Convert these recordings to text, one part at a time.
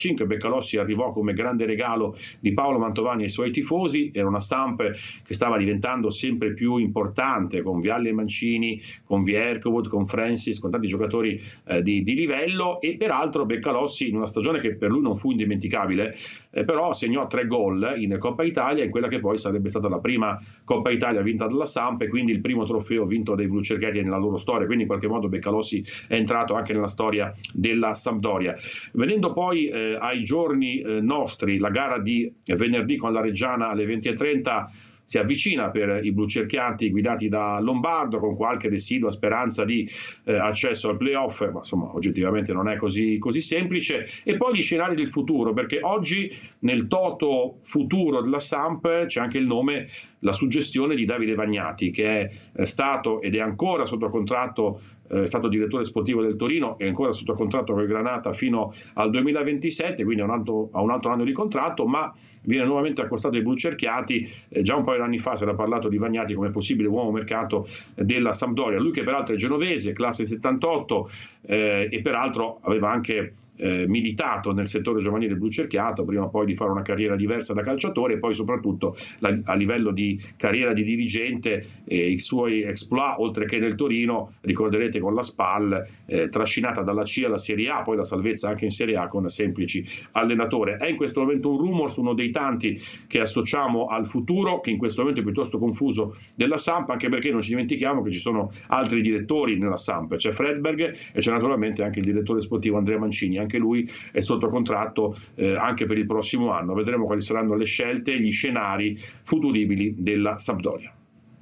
Beccalossi arrivò come grande regalo di Paolo Mantovani ai suoi tifosi. Era una Samp che stava diventando sempre più importante, con Vialli e Mancini, con Vierkovud, con Francis, con tanti giocatori di livello, e peraltro Beccalossi, in una stagione che per lui non fu indimenticabile, però segnò 3 gol in Coppa Italia, in quella che poi sarebbe stata la prima Coppa Italia vinta dalla Samp e quindi il primo trofeo vinto dai blucerchiati nella loro storia. Quindi in qualche modo Beccalossi è entrato anche nella storia della Sampdoria. Venendo poi ai giorni nostri, la gara di venerdì con la Reggiana alle 20:30 si avvicina per i blucerchiati guidati da Lombardo, con qualche residua speranza di accesso al playoff, ma insomma oggettivamente non è così semplice. E poi gli scenari del futuro, perché oggi nel toto futuro della Samp c'è anche il nome, la suggestione di Davide Vagnati, che è stato ed è ancora sotto contratto, è stato direttore sportivo del Torino, è ancora sotto contratto con il Granata fino al 2027, quindi ha un altro anno di contratto, ma viene nuovamente accostato ai blucerchiati. Già un paio di anni fa si era parlato di Vagnati come possibile uomo mercato della Sampdoria, lui che peraltro è genovese, classe 78, e peraltro aveva anche militato nel settore giovanile blucerchiato prima poi di fare una carriera diversa da calciatore, e poi soprattutto a livello di carriera di dirigente i suoi exploit, oltre che nel Torino, ricorderete con la SPAL, trascinata dalla C alla Serie A, poi la salvezza anche in Serie A con semplici allenatore. È in questo momento un rumors, uno dei tanti che associamo al futuro, che in questo momento è piuttosto confuso, della Samp, anche perché non ci dimentichiamo che ci sono altri direttori nella Samp, c'è Fredberg e c'è naturalmente anche il direttore sportivo Andrea Mancini, anche lui è sotto contratto anche per il prossimo anno. Vedremo quali saranno le scelte e gli scenari futuribili della Sampdoria.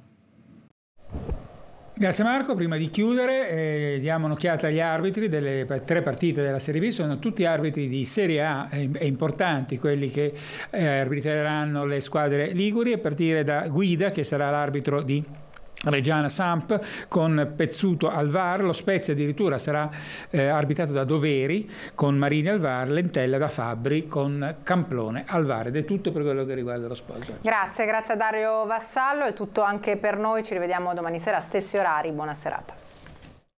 Grazie Marco. Prima di chiudere diamo un'occhiata agli arbitri delle 3 partite della Serie B. Sono tutti arbitri di Serie A e importanti quelli che arbitreranno le squadre liguri, a partire da Guida, che sarà l'arbitro di Reggiana Samp, con Pezzuto al VAR. Lo Spezia addirittura sarà arbitrato da Doveri, con Marini al VAR, Lentella da Fabbri, con Camplone al VAR. Ed è tutto per quello che riguarda lo sport. Grazie a Dario Vassallo, è tutto anche per noi, ci rivediamo domani sera a stessi orari, buona serata.